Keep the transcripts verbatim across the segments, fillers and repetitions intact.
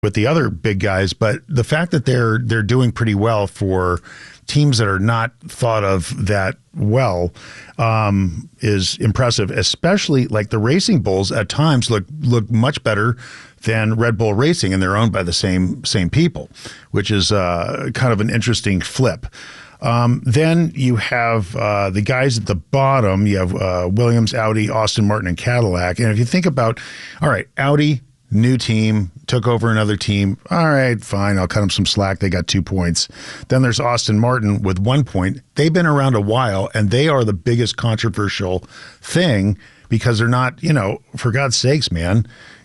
with the other big guys, but the fact that they're they're doing pretty well for teams that are not thought of that well um, is impressive. Especially like the Racing Bulls at times look look much better than Red Bull Racing, and they're owned by the same same people, which is uh, kind of an interesting flip. Um, then you have uh, the guys at the bottom. You have uh, Williams, Audi, Aston Martin, and Cadillac. And if you think about, all right, Audi, new team, took over another team. All right, fine, I'll cut them some slack. They got two points. Then there's Aston Martin with one point. They've been around a while, and they are the biggest controversial thing because they're not, you know, for God's sakes, man,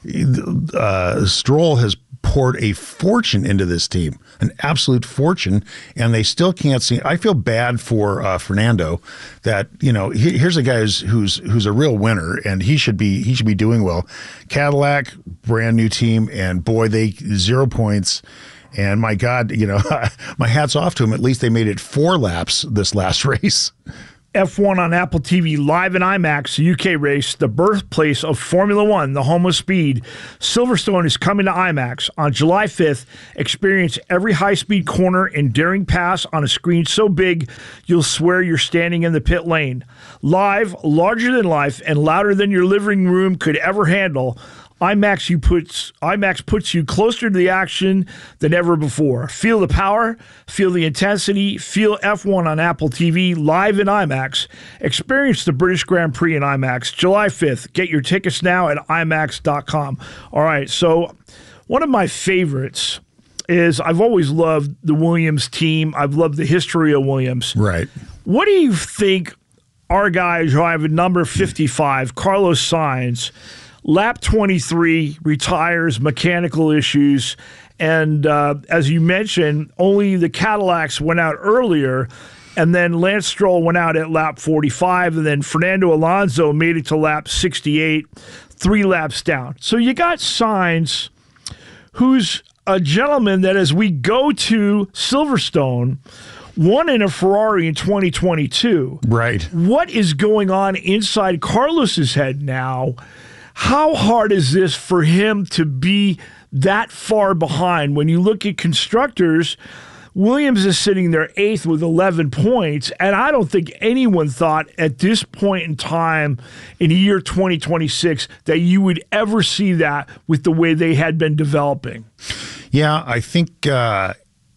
uh, Stroll has poured a fortune into this team, an absolute fortune, and they still can't see. I feel bad for uh, Fernando that, you know, he, here's a guy who's, who's who's a real winner, and he should be he should be doing well. Cadillac, brand new team, and boy, they zero points. And my God, you know, my hat's off to them. At least they made it four laps this last race. F one on Apple T V live in IMAX, the U K race, the birthplace of Formula One, the home of speed. Silverstone is coming to IMAX on July fifth. Experience every high-speed corner and daring pass on a screen so big you'll swear you're standing in the pit lane. Live, larger than life, and louder than your living room could ever handle, IMAX you puts IMAX puts you closer to the action than ever before. Feel the power, feel the intensity, feel F one on Apple T V live in IMAX. Experience the British Grand Prix in IMAX July fifth. Get your tickets now at IMAX dot com. All right, so one of my favorites is I've always loved the Williams team. I've loved the history of Williams. Right. What do you think our guy driving number fifty-five, Carlos Sainz, lap twenty-three, retires, mechanical issues, and uh, as you mentioned, only the Cadillacs went out earlier, and then Lance Stroll went out at lap forty-five, and then Fernando Alonso made it to lap sixty-eight, three laps down. So you got Sainz, who's a gentleman that as we go to Silverstone, won in a Ferrari in twenty twenty-two. Right. What is going on inside Carlos's head now? How hard is this for him to be that far behind? When you look at constructors, Williams is sitting there eighth with eleven points, and I don't think anyone thought at this point in time in the year twenty twenty-six that you would ever see that with the way they had been developing. Yeah, I think uh,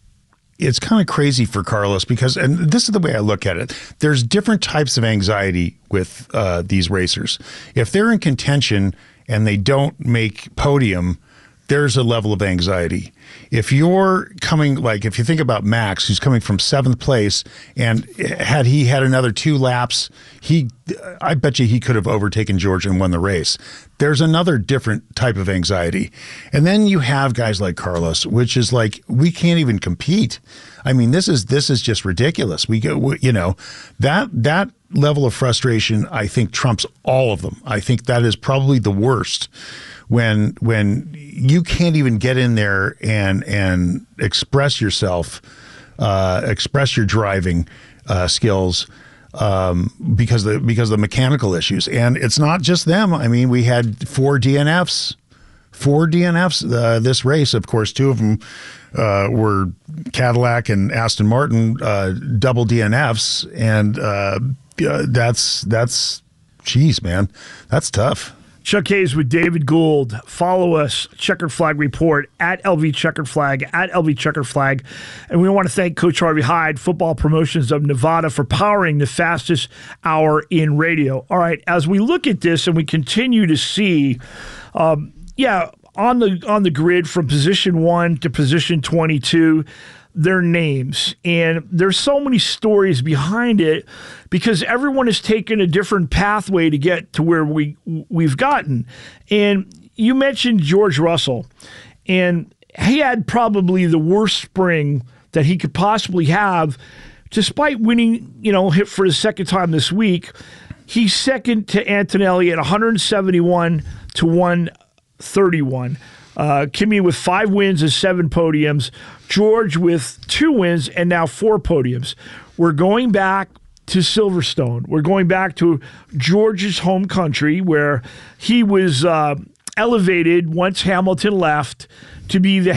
it's kind of crazy for Carlos because, and this is the way I look at it, there's different types of anxiety with uh, these racers. If they're in contention and they don't make podium, there's a level of anxiety. If you're coming, like if you think about Max, who's coming from seventh place, and had he had another two laps, he, I bet you he could have overtaken George and won the race. There's another different type of anxiety. And then you have guys like Carlos, which is like, we can't even compete. I mean, this is this is just ridiculous. We go, you know, that that level of frustration, I think, trumps all of them. I think that is probably the worst. When when you can't even get in there and and express yourself, uh, express your driving uh, skills um, because the because of the mechanical issues, and it's not just them. I mean, we had four D N Fs, four D N Fs uh, this race. Of course, two of them uh, were Cadillac and Aston Martin uh, double D N Fs, and uh, that's that's, geez, man, that's tough. Chuck Hayes with David Gould. Follow us, Checkered Flag Report, at L V Checkered Flag, at L V Checkered Flag. And we want to thank Coach Harvey Hyde, Football Promotions of Nevada, for powering the fastest hour in radio. All right, as we look at this and we continue to see, um, yeah, on the on the grid from position one to position twenty-two, their names. And there's so many stories behind it because everyone has taken a different pathway to get to where we, we've gotten. And you mentioned George Russell, and he had probably the worst spring that he could possibly have, despite winning, you know, hit for the second time this week. He's second to Antonelli at one seventy-one to one thirty-one. Uh, Kimi with five wins and seven podiums. George with two wins and now four podiums. We're going back to Silverstone. We're going back to George's home country where he was uh, elevated once Hamilton left to be the